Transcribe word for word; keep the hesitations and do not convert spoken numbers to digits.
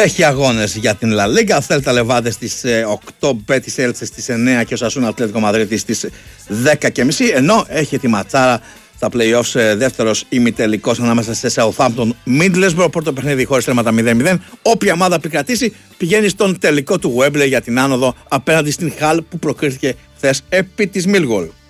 Έχει αγώνες για την Λα Λίγκα. Θέλτα Λεβάντε στις οκτώ, Μπέτις Έλτσε στις εννιά και ο Σασούνα Ατλέτικο Μαδρίτη στις δέκα και μισή. Ενώ έχει τη ματσάρα στα play-offs δεύτερος ημιτελικός ανάμεσα σε Southampton Middlesbrough. Πρώτο παιχνίδι χωρίς τέρματα μηδέν μηδέν. Όποια ομάδα επικρατήσει πηγαίνει στον τελικό του Wembley για την άνοδο απέναντι στην Hull που προκρίθηκε χθες επί της Millwall.